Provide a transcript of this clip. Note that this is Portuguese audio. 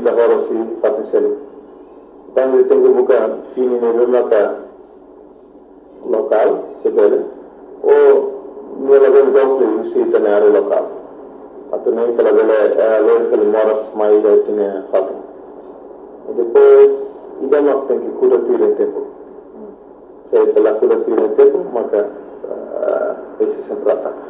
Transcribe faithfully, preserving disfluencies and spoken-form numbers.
da hora si fatisel tanto tenho buka fini ne remata local sebele o nela ben doble usi tanare local atau nem pela bela loja que moras mais já tinha fato e depois ida não tem que cuidar do tempo se pela cura do tempo maka esse sempre ataca